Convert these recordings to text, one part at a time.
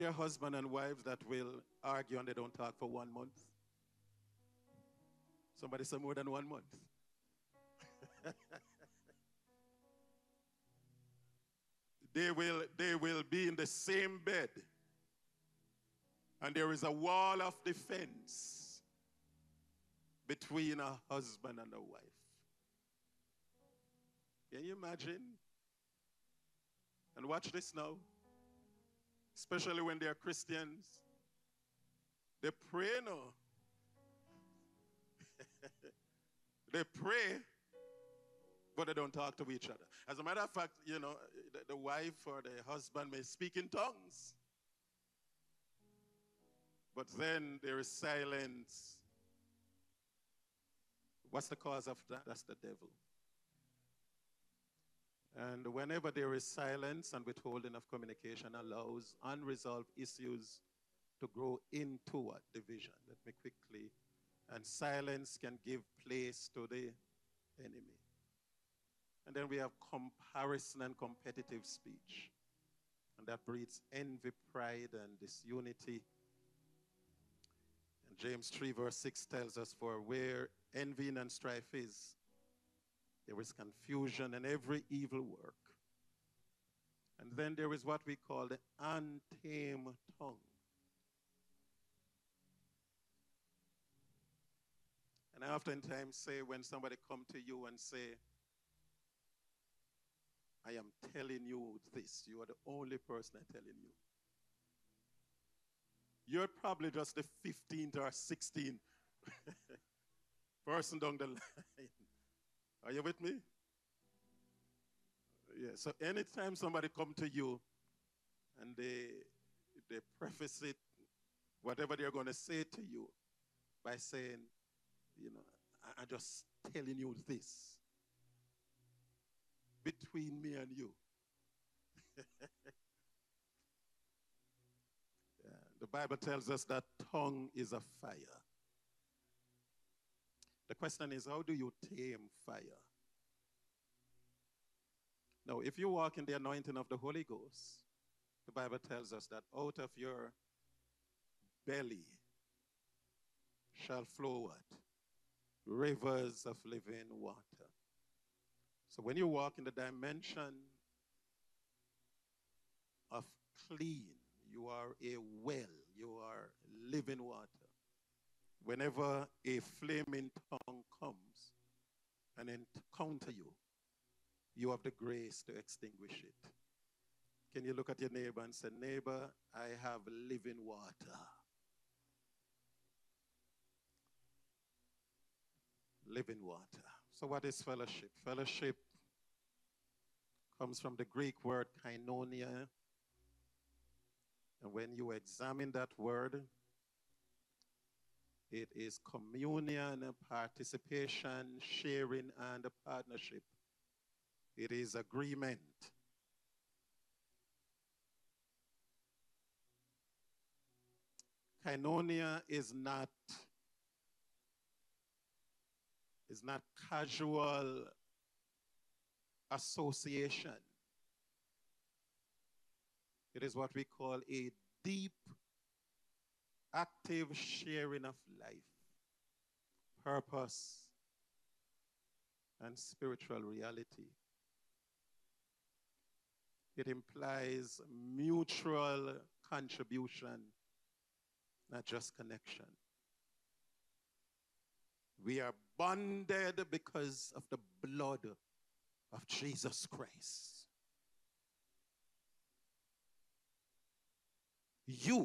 There are husbands and wives that will argue and they don't talk for 1 month. Somebody say more than 1 month. They will be in the same bed. And there is a wall of defense between a husband and a wife. Can you imagine? And watch this now. Especially when they are Christians. They pray now. They pray, but they don't talk to each other. As a matter of fact, the wife or the husband may speak in tongues. But then there is silence. What's the cause of that? That's the devil. And whenever there is silence and withholding of communication allows unresolved issues to grow into a division. Let me quickly. And silence can give place to the enemy. And then we have comparison and competitive speech. And that breeds envy, pride, and disunity. And James 3 verse 6 tells us, for where envy and strife is, there is confusion and every evil work. And then there is what we call the untamed tongue. And I oftentimes say when somebody come to you and say, I am telling you this, you are the only person I'm telling you. You're probably just the 15th or 16th person down the line. Are you with me? Yeah, so anytime somebody come to you and they preface it, whatever they're going to say to you, by saying, I'm just telling you this between me and you. Yeah, the Bible tells us that tongue is a fire. The question is, how do you tame fire? Now, if you walk in the anointing of the Holy Ghost, the Bible tells us that out of your belly shall flow what? Rivers of living water. So when you walk in the dimension of clean, you are a well, you are living water. Whenever a flaming tongue comes and encounter you, you have the grace to extinguish it. Can you look at your neighbor and say, neighbor, I have living water. Living water. So what is fellowship? Fellowship comes from the Greek word koinonia. And when you examine that word, it is communion, participation, sharing, and partnership. It is agreement. Koinonia is not casual association. It is what we call a deep, active sharing of life, purpose, and spiritual reality. It implies mutual contribution, not just connection. We are bonded because of the blood of Jesus Christ. You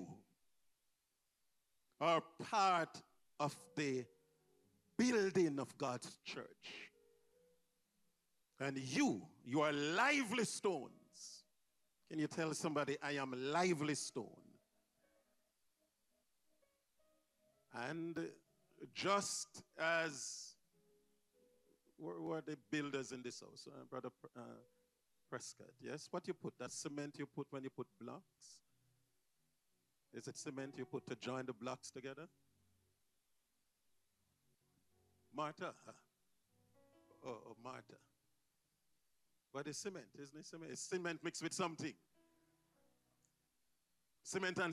are part of the building of God's church. And you are lively stones. Can you tell somebody, I am lively stone? And just as were the builders in this house, Brother Prescott, yes? What you put, that cement you put when you put blocks? Is it cement you put to join the blocks together? Martha. Oh, Martha. But it's cement, isn't it? Cement. It's cement mixed with something. Cement and